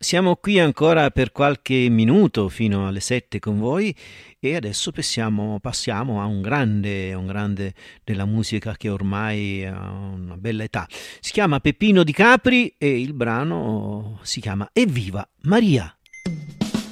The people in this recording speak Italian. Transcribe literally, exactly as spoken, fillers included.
Siamo qui ancora per qualche minuto fino alle sette con voi e adesso passiamo, passiamo a un grande, un grande della musica che ormai ha una bella età. Si chiama Peppino Di Capri e il brano si chiama Evviva Maria.